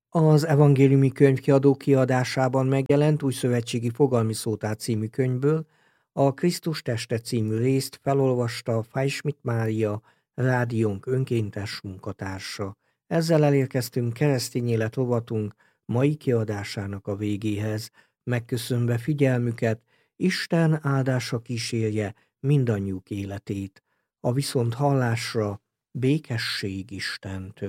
Az Evangéliumi Könyvkiadó kiadásában megjelent Újszövetségi Fogalmi Szótár című könyvből a Krisztus teste című részt felolvasta Fajsmit Mária, rádiónk önkéntes munkatársa. Ezzel elérkeztünk keresztény élet rovatunk mai kiadásának a végéhez. Megköszönve figyelmüket, Isten áldása kísérje mindannyiuk életét. A viszonthallásra békesség Istentől.